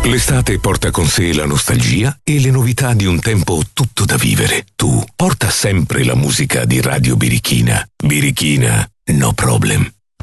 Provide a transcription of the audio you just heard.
L'estate porta con sé la nostalgia e le novità di un tempo tutto da vivere. Tu porta sempre la musica di Radio Birichina. Birichina, no problem.